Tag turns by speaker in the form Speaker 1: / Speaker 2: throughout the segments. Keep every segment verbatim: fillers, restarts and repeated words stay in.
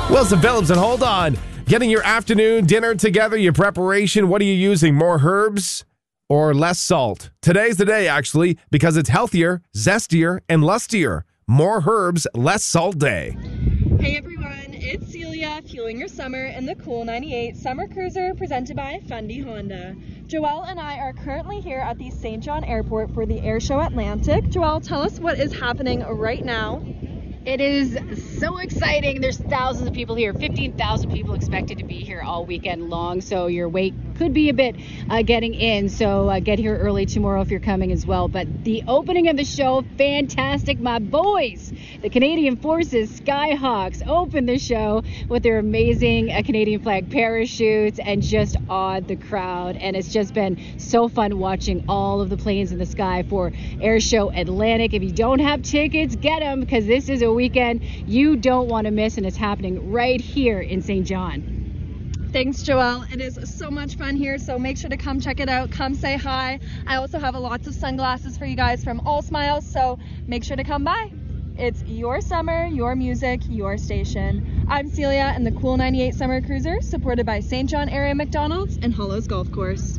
Speaker 1: Wilson Phillips, and hold on. Getting your afternoon dinner together, your preparation, what are you using? More herbs or less salt? Today's the day, actually, because it's healthier, zestier, and lustier. More herbs, less salt day.
Speaker 2: Hey everyone, it's Celia, fueling your summer in the Cool ninety-eight Summer Cruiser presented by Fundy Honda. Joelle and I are currently here at the Saint John Airport for the Air Show Atlantic. Joelle, tell us what is happening right now.
Speaker 3: It is so exciting. There's thousands of people here, fifteen thousand people expected to be here all weekend long. So your wait could be a bit uh, getting in. So uh, get here early tomorrow if you're coming as well. But the opening of the show, fantastic. My boys, the Canadian Forces Skyhawks, opened the show with their amazing uh, Canadian flag parachutes and just awed the crowd. And it's just been so fun watching all of the planes in the sky for Air Show Atlantic. If you don't have tickets, get them, because this is a weekend you don't want to miss, and it's happening right here in Saint John.
Speaker 2: Thanks, Joelle. It is so much fun here, so make sure to come check it out. Come say hi. I also have a lots of sunglasses for you guys from All Smiles, so make sure to come by. It's your summer, your music, your station. I'm Celia in the Cool ninety-eight Summer Cruiser, supported by Saint John Area McDonald's and Hollows Golf Course.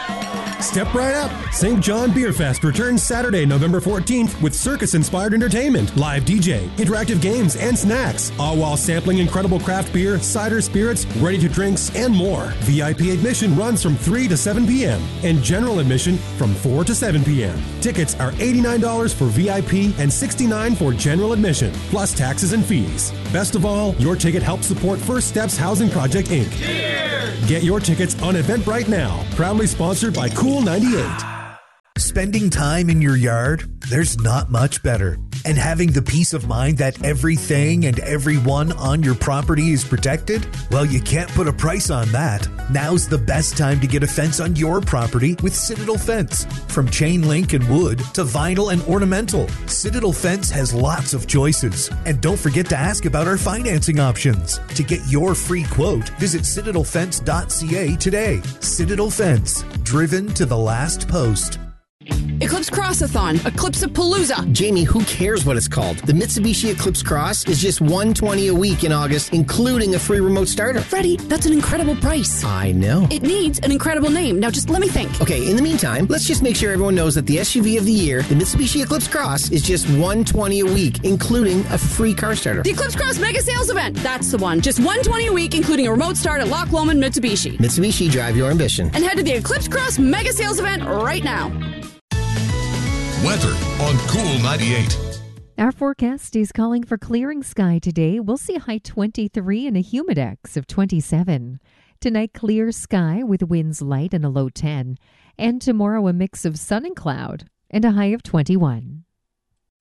Speaker 4: Step right up. Saint John Beer Fest returns Saturday, November fourteenth with circus-inspired entertainment, live D J, interactive games, and snacks, all while sampling incredible craft beer, cider, spirits, ready-to-drinks, and more. V I P admission runs from three to seven p.m. and general admission from four to seven p.m. Tickets are eighty-nine dollars for V I P and sixty-nine dollars for general admission, plus taxes and fees. Best of all, your ticket helps support First Steps Housing Project, Incorporated. Cheers! Get your tickets on Eventbrite now. Proudly sponsored by Cool ninety-eight.
Speaker 5: Spending time in your yard? There's not much better. And having the peace of mind that everything and everyone on your property is protected? Well, you can't put a price on that. Now's the best time to get a fence on your property with Citadel Fence. From chain link and wood to vinyl and ornamental, Citadel Fence has lots of choices. And don't forget to ask about our financing options. To get your free quote, visit citadel fence dot c a today. Citadel Fence, driven to the last post.
Speaker 6: Eclipse Crossathon, Eclipse-a-Palooza.
Speaker 7: Jamie, who cares what it's called? The Mitsubishi Eclipse Cross is just one hundred twenty dollars a week in August, including a free remote starter.
Speaker 6: Freddie, that's an incredible price.
Speaker 7: I know.
Speaker 6: It needs an incredible name. Now just let me think.
Speaker 7: Okay, in the meantime, let's just make sure everyone knows that the S U V of the year, the Mitsubishi Eclipse Cross, is just one hundred twenty dollars a week, including a free car starter.
Speaker 6: The Eclipse Cross Mega Sales Event. That's the one. Just one hundred twenty dollars a week, including a remote start at Loch Lomond Mitsubishi.
Speaker 7: Mitsubishi, drive your ambition.
Speaker 6: And head to the Eclipse Cross Mega Sales Event right now.
Speaker 8: Weather on Cool ninety-eight.
Speaker 9: Our forecast is calling for clearing sky today. We'll see a high twenty-three and a humidex of twenty-seven. Tonight, clear sky with winds light and a low ten. And tomorrow, a mix of sun and cloud and a high of twenty-one.